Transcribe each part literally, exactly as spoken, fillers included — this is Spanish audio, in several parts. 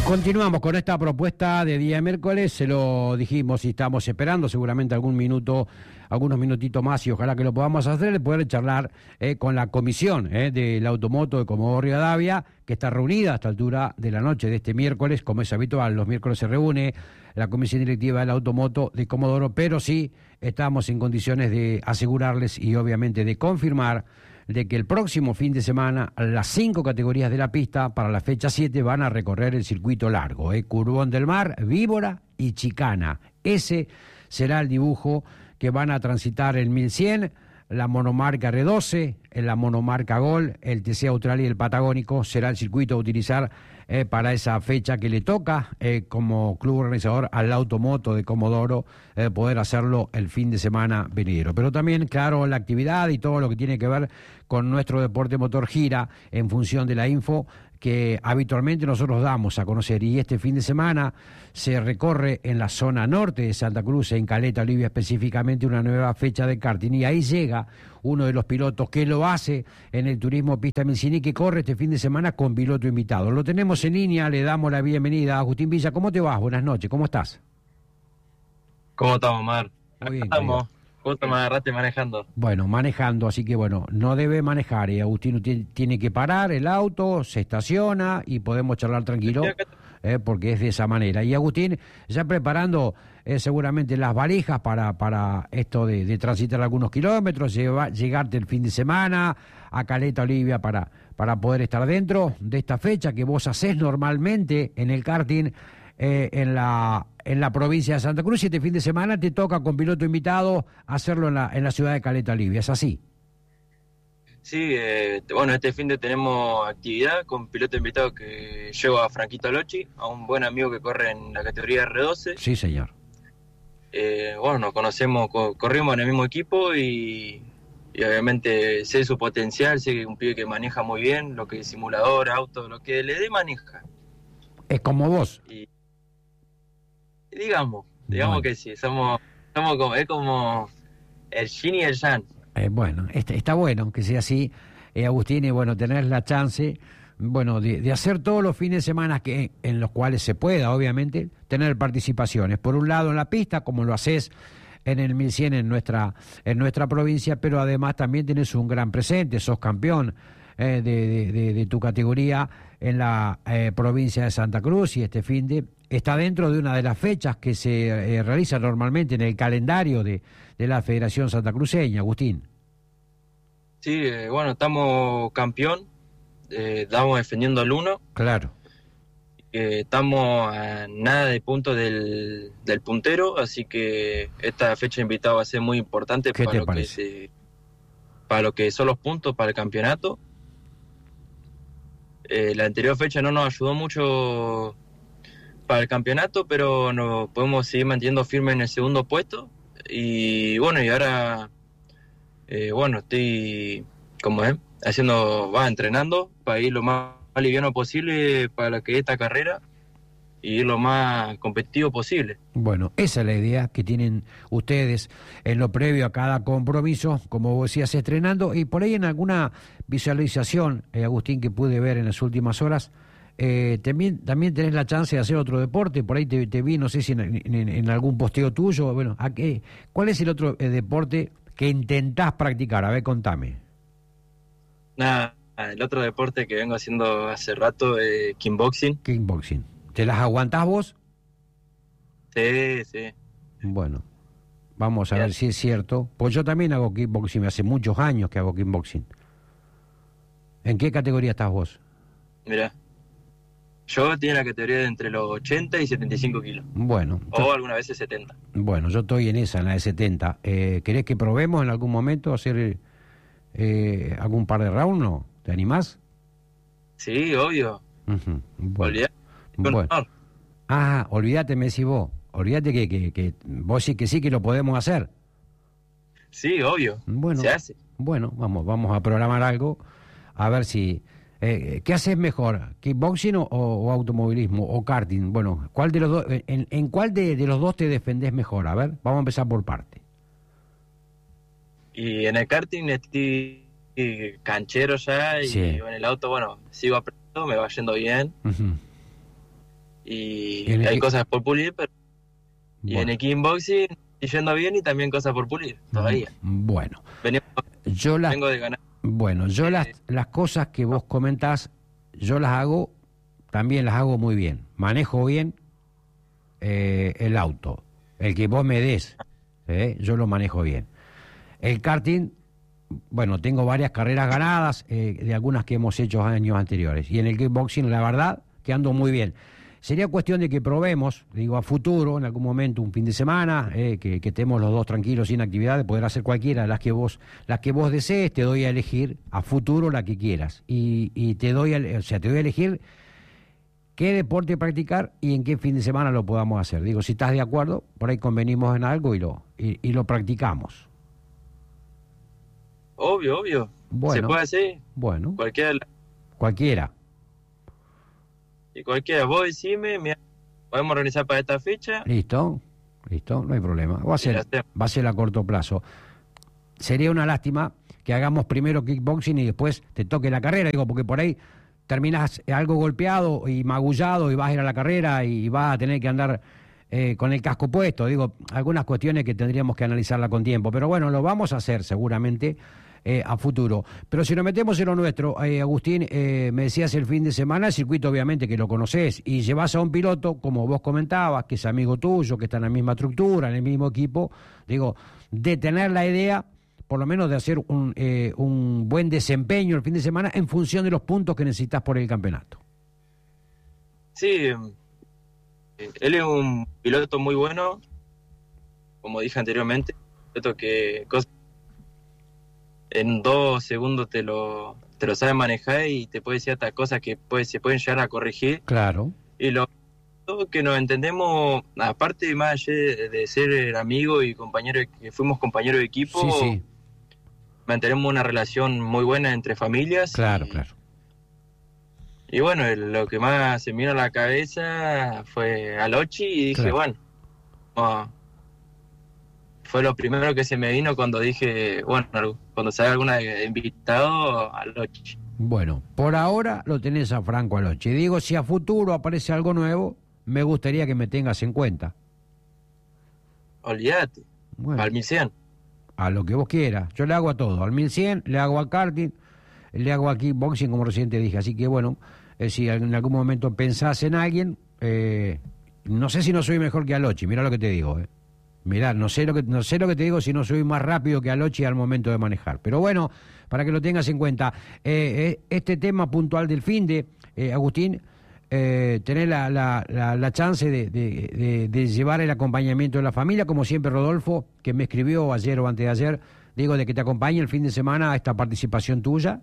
Continuamos con esta propuesta de día miércoles, se lo dijimos y estamos esperando seguramente algún minuto, algunos minutitos más y ojalá que lo podamos hacer, poder charlar eh, con la comisión eh, del automoto de Comodoro Rivadavia, que está reunida a esta altura de la noche de este miércoles, como es habitual, los miércoles se reúne la comisión directiva del automoto de Comodoro, pero sí estamos en condiciones de asegurarles y obviamente de confirmar de que el próximo fin de semana las cinco categorías de la pista para la fecha siete van a recorrer el circuito largo, ¿eh? Curbón del Mar, Víbora y Chicana. Ese será el dibujo que van a transitar el mil cien, la monomarca R doce, la monomarca Gol, el T C Austral y el Patagónico. Será el circuito a utilizar eh, para esa fecha que le toca eh, como club organizador al automoto de Comodoro eh, poder hacerlo el fin de semana venidero. Pero también, claro, la actividad y todo lo que tiene que ver con nuestro deporte motor gira en función de la info que habitualmente nosotros damos a conocer, y este fin de semana se recorre en la zona norte de Santa Cruz, en Caleta Olivia específicamente, una nueva fecha de karting, y ahí llega uno de los pilotos que lo hace en el turismo Pista mil cien y que corre este fin de semana con piloto invitado. Lo tenemos en línea, le damos la bienvenida a Agustín Villa. ¿Cómo te vas? Buenas noches, ¿cómo estás? ¿Cómo estamos, Mar? Muy bien, estamos. Justo me agarraste manejando. Bueno, manejando, así que bueno, no debe manejar. Y Agustín tiene que parar el auto, se estaciona y podemos charlar tranquilo, eh, porque es de esa manera. Y Agustín, ya preparando eh, seguramente las valijas para, para esto de, de transitar algunos kilómetros, lleva, llegarte el fin de semana a Caleta Olivia para, para poder estar dentro de esta fecha que vos hacés normalmente en el karting eh, en la... en la provincia de Santa Cruz, y este fin de semana te toca con piloto invitado hacerlo en la, en la ciudad de Caleta Olivia, ¿es así? Sí, eh, bueno, este fin de tenemos actividad con piloto invitado que llevo a Franquito Lochi, a un buen amigo que corre en la categoría R doce. Sí, señor. Eh, bueno, nos conocemos, co- corrimos en el mismo equipo y, y obviamente sé su potencial, sé que es un pibe que maneja muy bien, lo que es simulador, auto, lo que le dé maneja. Es como vos. Y, Digamos, digamos Bueno. que sí, somos, somos como, es como el yin y el yang. Eh, bueno, está, está bueno que sea así, eh, Agustín, y bueno, tener la chance, bueno, de, de hacer todos los fines de semana que, en los cuales se pueda, obviamente, tener participaciones. Por un lado en la pista, como lo haces en el mil cien en nuestra, en nuestra provincia, pero además también tenés un gran presente, sos campeón eh, de, de, de, de tu categoría en la eh, provincia de Santa Cruz, y este fin de está dentro de una de las fechas que se eh, realiza normalmente en el calendario de, de la Federación Santacruceña, Agustín. Sí, eh, bueno, estamos campeón, eh, estamos defendiendo al uno, Claro. eh, estamos a nada de puntos del, del puntero, así que esta fecha invitada va a ser muy importante ¿Qué para te lo, que parece? se, para lo que son los puntos para el campeonato. Eh, la anterior fecha no nos ayudó mucho para el campeonato, pero nos podemos seguir manteniendo firme en el segundo puesto. Y bueno, y ahora, eh, bueno, estoy, como es, haciendo, va, entrenando para ir lo más, más liviano posible para lo que es esta carrera y ir lo más competitivo posible. Bueno, esa es la idea que tienen ustedes en lo previo a cada compromiso, como vos decías, estrenando, y por ahí en alguna visualización, eh, Agustín, que pude ver en las últimas horas, eh, también, también tenés la chance de hacer otro deporte. Por ahí te, te vi, no sé si en, en, en algún posteo tuyo. Bueno, ¿a qué, ¿cuál es el otro eh, deporte que intentás practicar? A ver, contame. Nada, el otro deporte que vengo haciendo hace rato es kickboxing. Kickboxing. ¿Te las aguantás vos? Sí, sí. Bueno, vamos a Bien. ver si es cierto. Pues yo también hago kickboxing, hace muchos años que hago kickboxing. ¿En qué categoría estás vos? Mira, yo tengo la categoría de entre los ochenta y setenta y cinco kilos, Bueno, o yo, algunas veces setenta. bueno, yo estoy en esa, en la de setenta. Eh, ¿Querés que probemos en algún momento hacer eh, algún par de rounds? ¿No? ¿Te animás? Sí, obvio. Uh-huh. Bueno. Olvidate. Bueno. Ah, olvídate, me decís vos. Olvídate que, que, que vos sí que sí que lo podemos hacer. Sí, obvio. Bueno, Se hace. Bueno, vamos, vamos a programar algo, a ver si... Eh, ¿Qué haces mejor? ¿Kickboxing o, o automovilismo o karting? Bueno, ¿cuál de los dos, en, en cuál de, de los dos te defendés mejor? A ver, vamos a empezar por parte. Y en el karting estoy canchero ya, y Sí. en el auto, bueno, sigo aprendiendo, me va yendo bien. Uh-huh. y, ¿Y en el hay ki- cosas por pulir, pero y en Bueno, el kickboxing y yendo bien y también cosas por pulir todavía. mm, bueno, Venimos, yo las, vengo de ganar. bueno, yo las, eh, las cosas que vos comentás, yo las hago, también las hago muy bien. Manejo bien eh, el auto, el que vos me des, ¿eh? Yo lo manejo bien. El karting, bueno, tengo varias carreras ganadas, eh, de algunas que hemos hecho años anteriores. Y en el kickboxing, la verdad, que ando muy bien. Sería cuestión de que probemos, digo, a futuro, en algún momento, un fin de semana, eh, que, que estemos los dos tranquilos, sin actividad, de poder hacer cualquiera, las que vos, las que vos desees, te doy a elegir a futuro la que quieras. Y, y te doy, a, o sea, te doy a elegir qué deporte practicar y en qué fin de semana lo podamos hacer. Digo, si estás de acuerdo, por ahí convenimos en algo y lo, y, y lo practicamos. obvio, obvio. Se Bueno, puede hacer bueno, cualquiera. cualquiera. Y cualquiera, vos decime, mira, podemos organizar para esta fecha Listo, listo, no hay problema. Va a y la ser, hacemos. va a ser a corto plazo. Sería una lástima que hagamos primero kickboxing y después te toque la carrera, digo, porque por ahí terminas algo golpeado y magullado y vas a ir a la carrera y vas a tener que andar eh, con el casco puesto. Digo, algunas cuestiones que tendríamos que analizarla con tiempo. Pero bueno, lo vamos a hacer seguramente eh, a futuro. Pero si nos metemos en lo nuestro, eh, Agustín, eh, me decías el fin de semana, el circuito obviamente que lo conocés, y llevas a un piloto, como vos comentabas, que es amigo tuyo, que está en la misma estructura, en el mismo equipo, digo, de tener la idea por lo menos de hacer un, eh, un buen desempeño el fin de semana en función de los puntos que necesitas por el campeonato. Sí, eh, él es un piloto muy bueno, como dije anteriormente, piloto que cos- en dos segundos te lo, te lo sabe manejar y te puede decir hasta cosas que puede, se pueden llegar a corregir. Claro. Y lo que nos entendemos, aparte más allá de, de ser amigo y compañero, que fuimos compañeros de equipo, Sí, sí, mantenemos una relación muy buena entre familias. claro, y, claro. y bueno, el- lo que más se me vino a la cabeza fue Alochi y dije, Claro. bueno, ah, fue lo primero que se me vino cuando dije, bueno, cuando sale alguna de invitado, Alochi. Bueno, por ahora lo tenés a Franco Aloche. Digo, si a futuro aparece algo nuevo, me gustaría que me tengas en cuenta. Olvídate, Bueno, al mil cien. a lo que vos quieras. Yo le hago a todo. Al mil cien, le hago a karting, le hago a kickboxing, como recién te dije. Así que bueno, eh, si en algún momento pensás en alguien, eh, no sé si no soy mejor que Alochi, mirá lo que te digo. Eh. Mirá, no sé, lo que, no sé lo que te digo si no soy más rápido que Alochi al momento de manejar. Pero bueno, para que lo tengas en cuenta. Eh, eh, este tema puntual del fin de, eh, Agustín, eh, tener la, la, la, la chance de, de, de, de llevar el acompañamiento de la familia, como siempre Rodolfo, que me escribió ayer o antes de ayer, digo, de que te acompañe el fin de semana a esta participación tuya.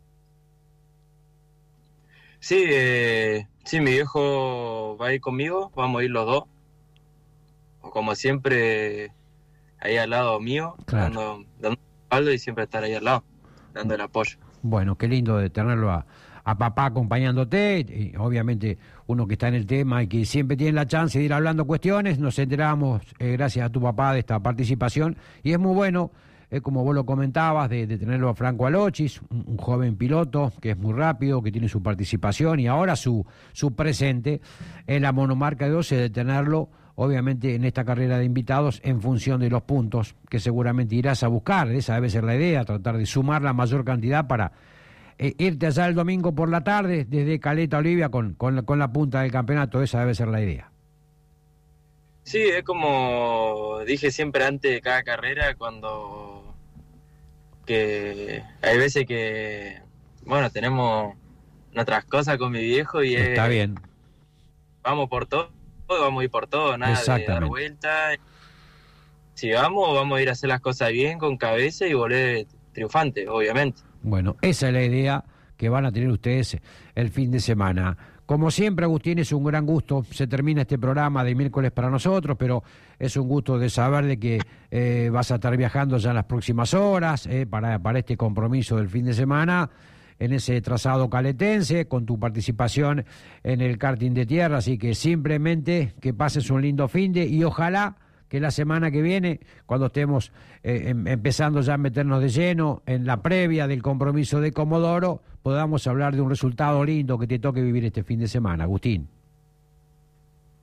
Sí, eh, sí, mi viejo va a ir conmigo, vamos a ir los dos. Como siempre, ahí al lado mío, Claro. dando, dando respaldo y siempre estar ahí al lado, dando el apoyo. Bueno, qué lindo de tenerlo a, a papá acompañándote, y obviamente uno que está en el tema y que siempre tiene la chance de ir hablando cuestiones, nos enteramos eh, gracias a tu papá de esta participación y es muy bueno, eh, como vos lo comentabas, de, de tenerlo a Franco Alochis, un, un joven piloto que es muy rápido, que tiene su participación y ahora su, su presente en la monomarca de doce, de tenerlo obviamente en esta carrera de invitados en función de los puntos que seguramente irás a buscar. Esa debe ser la idea, tratar de sumar la mayor cantidad para eh, irte allá el domingo por la tarde desde Caleta Olivia con, con, la, con la punta del campeonato. Esa debe ser la idea. Sí, es como dije siempre antes de cada carrera, cuando que hay veces que, bueno, tenemos nuestras cosas con mi viejo y es, Está bien. vamos por todo, vamos a ir por todo, nada de dar Exactamente. vuelta. Si vamos, vamos a ir a hacer las cosas bien, con cabeza y volver triunfante, obviamente. Bueno, esa es la idea que van a tener ustedes el fin de semana. Como siempre, Agustín, es un gran gusto. Se termina este programa de miércoles para nosotros, pero es un gusto de saber de que eh, vas a estar viajando ya en las próximas horas eh, para, para este compromiso del fin de semana en ese trazado caletense, con tu participación en el karting de tierra. Así que simplemente que pases un lindo fin de y ojalá que la semana que viene, cuando estemos eh, em, empezando ya a meternos de lleno en la previa del compromiso de Comodoro, podamos hablar de un resultado lindo que te toque vivir este fin de semana, Agustín.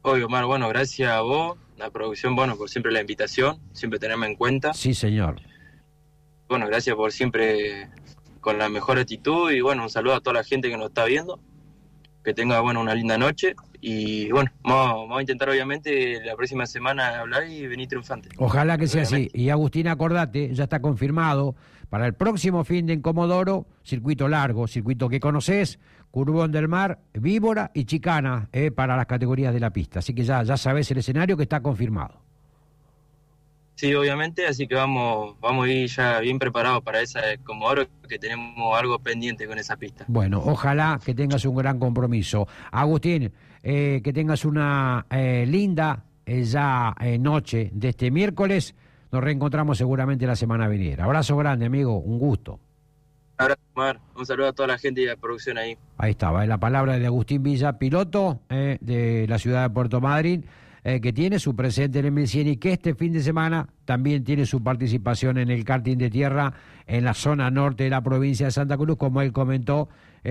Obvio, Omar, bueno, gracias a vos, la producción, bueno, por siempre la invitación, siempre tenerme en cuenta. Sí, señor. Bueno, gracias por siempre con la mejor actitud y bueno, un saludo a toda la gente que nos está viendo. Que tenga, bueno, una linda noche y bueno, vamos, vamos a intentar obviamente la próxima semana hablar y venir triunfante. Ojalá que sea obviamente. así. Y Agustín, acordate, ya está confirmado para el próximo fin de en Comodoro, circuito largo, circuito que conoces, Curbón del Mar, Víbora y Chicana, eh, para las categorías de la pista. Así que ya, ya sabes el escenario que está confirmado. Sí, obviamente, así que vamos, vamos a ir ya bien preparados para esa de Comodoro, que tenemos algo pendiente con esa pista. Bueno, ojalá que tengas un gran compromiso. Agustín, eh, que tengas una eh, linda eh, ya eh, noche de este miércoles. Nos reencontramos seguramente la semana venidera. Abrazo grande, amigo, un gusto. Abrazo, Omar. Un saludo a toda la gente y la producción ahí. Ahí estaba, eh, la palabra de Agustín Villa, piloto eh, de la ciudad de Puerto Madryn, eh, que tiene su presente en el mil cien y que este fin de semana también tiene su participación en el karting de tierra en la zona norte de la provincia de Santa Cruz, como él comentó.